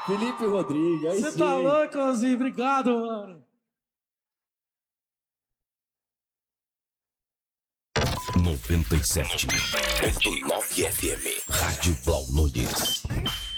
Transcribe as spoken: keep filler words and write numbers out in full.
Felipe Rodrigues, aí Você sim. tá louco, Ozinho? Obrigado, mano. noventa e sete ponto nove F M, Rádio Blau Nunes.